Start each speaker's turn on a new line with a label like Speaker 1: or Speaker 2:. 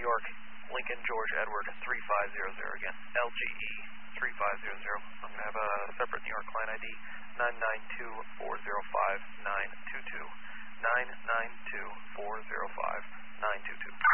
Speaker 1: York, Lincoln, George, Edward, 3500 again. LGE 3500. I'm going to have a separate New York client ID, 992-405-922. 992-405-922.